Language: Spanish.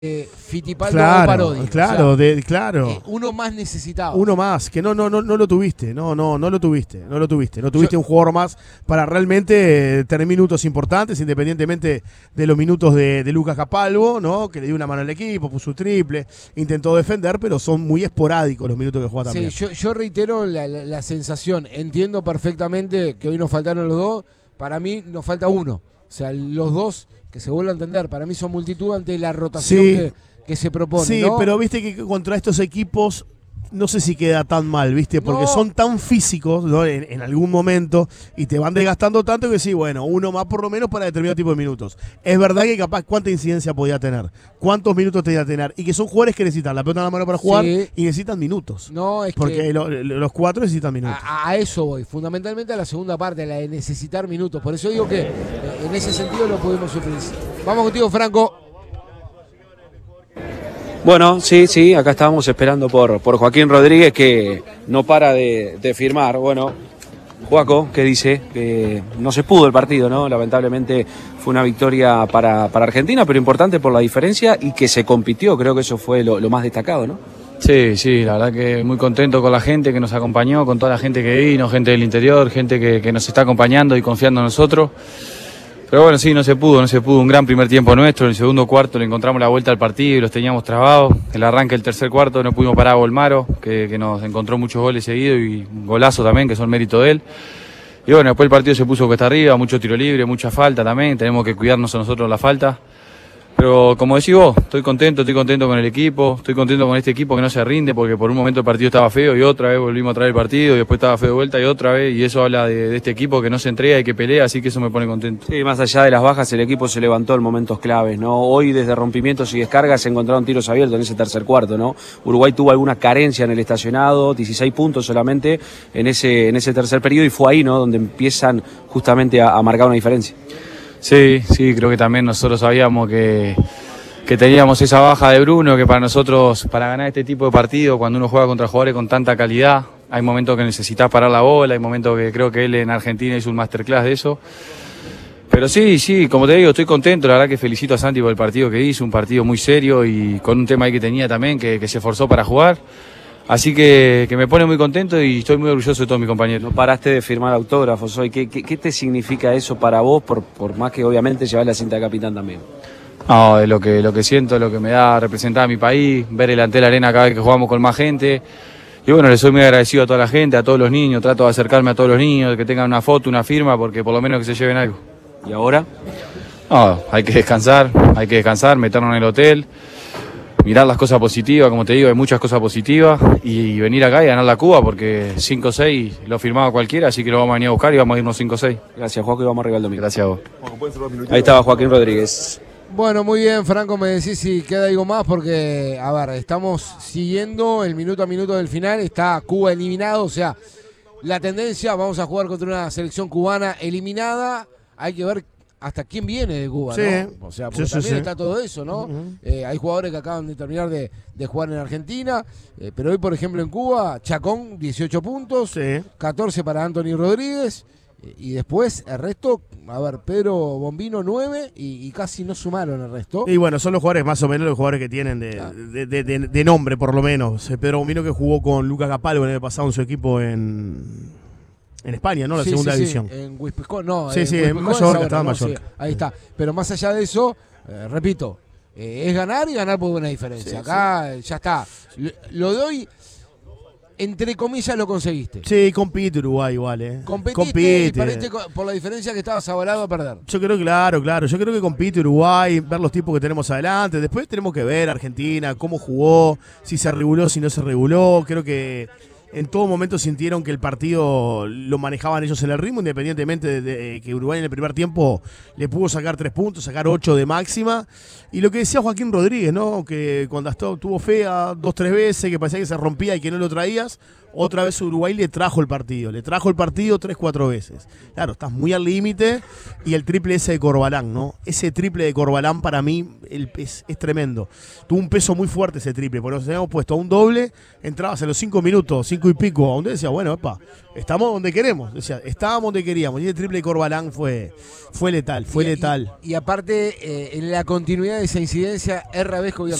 Fittipaldo Claro, o Parodi. claro, O sea, claro. uno más necesitado. Uno más, que no lo tuviste, no lo tuviste. No tuviste un jugador más para realmente tener minutos importantes, independientemente de los minutos de Lucas Capalvo, ¿no? Que le dio una mano al equipo, puso un triple, intentó defender, pero son muy esporádicos los minutos que juega también. Sí, yo reitero la sensación. Entiendo perfectamente que hoy nos faltaron los dos. Para mí nos falta uno. O sea, los dos, que se vuelva a entender, para mí son multitud ante la rotación Sí. que se propone. Sí, ¿no? pero viste que contra estos equipos no sé si queda tan mal, ¿viste? Porque No. son tan físicos, ¿no? En algún momento y te van desgastando tanto que sí, bueno, uno más por lo menos para determinado tipo de minutos. Es verdad que capaz cuánta incidencia podía tener, cuántos minutos tenía que tener y que son jugadores que necesitan la pelota en la mano para jugar Sí. y necesitan minutos. No, es Porque que los cuatro necesitan minutos. a eso voy. Fundamentalmente a la segunda parte, a la de necesitar minutos. Por eso digo que en ese sentido lo podemos sufrir. Vamos contigo, Franco. Bueno, sí, acá estábamos esperando por Joaquín Rodríguez, que no para de firmar. Bueno, Joaco, que dice que no se pudo el partido, ¿no? Lamentablemente fue una victoria para Argentina, pero importante por la diferencia y que se compitió. Creo que eso fue lo más destacado, ¿no? Sí, la verdad que muy contento con la gente que nos acompañó, con toda la gente que vino, gente del interior, gente que nos está acompañando y confiando en nosotros. Pero bueno, sí, no se pudo, un gran primer tiempo nuestro, en el segundo cuarto le encontramos la vuelta al partido y los teníamos trabados. El arranque del tercer cuarto no pudimos parar a Bolmaro, que nos encontró muchos goles seguidos y un golazo también, que son mérito de él. Y bueno, después el partido se puso cuesta arriba, mucho tiro libre, mucha falta también, tenemos que cuidarnos a nosotros la falta. Pero como decís vos, estoy contento con el equipo, estoy contento con este equipo que no se rinde, porque por un momento el partido estaba feo y otra vez volvimos a traer el partido y después estaba feo de vuelta y otra vez, y eso habla de este equipo que no se entrega y que pelea, así que eso me pone contento. Sí, más allá de las bajas, el equipo se levantó en momentos claves, ¿no? Hoy desde rompimientos y descargas se encontraron tiros abiertos en ese tercer cuarto, ¿no? Uruguay tuvo alguna carencia en el estacionado, 16 puntos solamente en ese tercer periodo y fue ahí, ¿no? Donde empiezan justamente a marcar una diferencia. Sí, creo que también nosotros sabíamos que teníamos esa baja de Bruno, que para nosotros, para ganar este tipo de partido, cuando uno juega contra jugadores con tanta calidad, hay momentos que necesitas parar la bola, hay momentos que creo que él en Argentina hizo un masterclass de eso. Pero sí, como te digo, estoy contento, la verdad que felicito a Santi por el partido que hizo, un partido muy serio y con un tema ahí que tenía también, que se esforzó para jugar. Así que me pone muy contento y estoy muy orgulloso de todos mis compañeros. No paraste de firmar autógrafos hoy. ¿Qué te significa eso para vos, por más que obviamente llevas la cinta de capitán también? No, es lo que siento, lo que me da representar a mi país, ver el ante la arena cada vez que jugamos con más gente. Y bueno, le soy muy agradecido a toda la gente, a todos los niños, trato de acercarme a todos los niños, que tengan una foto, una firma, porque por lo menos que se lleven algo. ¿Y ahora? No, hay que descansar, meternos en el hotel, mirar las cosas positivas, como te digo, hay muchas cosas positivas, y venir acá y ganar la Cuba, porque 5-6 lo firmaba cualquiera, así que lo vamos a venir a buscar y vamos a irnos 5-6. Gracias, Joaquín, y vamos arriba el domingo. Gracias a vos. Ahí estaba Joaquín Rodríguez. Bueno, muy bien, Franco, me decís si queda algo más, porque, a ver, estamos siguiendo el minuto a minuto del final, está Cuba eliminado, o sea, la tendencia, vamos a jugar contra una selección cubana eliminada, hay que ver hasta quién viene de Cuba, Sí. ¿no? O sea, porque también está todo eso, ¿no? Hay jugadores que acaban de terminar de jugar en Argentina, pero hoy, por ejemplo, en Cuba, Chacón, 18 puntos, Sí. 14 para Anthony Rodríguez, y después el resto, a ver, Pedro Bombino 9 y casi no sumaron el resto. Y bueno, son los jugadores más o menos los jugadores que tienen de nombre, por lo menos. Pedro Bombino, que jugó con Lucas Capalvo el año pasado en su equipo en España, ¿no? La segunda división. En Guipuzcoa, no. Sí, en Guipuzcoa Mallorca, es ahora, estaba en ¿no? Mallorca. Sí, ahí está. Pero más allá de eso, repito, es ganar y ganar por buena diferencia. Acá ya está. Lo doy, entre comillas, lo conseguiste. Sí, compite Uruguay igual, ¿eh? Competiste y perdiste por la diferencia que estabas avalado a perder. Yo creo, claro. Yo creo que compite Uruguay, ver los tipos que tenemos adelante. Después tenemos que ver Argentina, cómo jugó, si se reguló, si no se reguló. Creo que en todo momento sintieron que el partido lo manejaban ellos en el ritmo, independientemente de que Uruguay en el primer tiempo le pudo sacar 3 puntos, sacar 8 de máxima. Y lo que decía Joaquín Rodríguez, ¿no? Que cuando tuvo fea 2-3 veces, que parecía que se rompía y que no lo traías, otra vez Uruguay le trajo el partido 3-4 veces. Claro, estás muy al límite. Y el triple ese de Corbalán, ¿no? Ese triple de Corbalán para mí es tremendo. Tuvo un peso muy fuerte ese triple, porque nos habíamos puesto a un doble, entrabas en los 5 minutos pico y pico, donde decía, bueno, epa, estamos donde queremos. Decía, estábamos donde queríamos. Y el triple de Corbalán fue letal, letal. Y aparte, en la continuidad de esa incidencia, R. Vesco